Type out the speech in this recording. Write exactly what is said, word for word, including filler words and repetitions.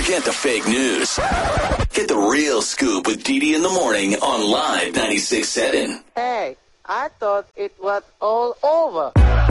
Forget the fake news. Get the real scoop with Dee Dee in the morning on Live ninety-six point seven. Hey, I thought it was all over.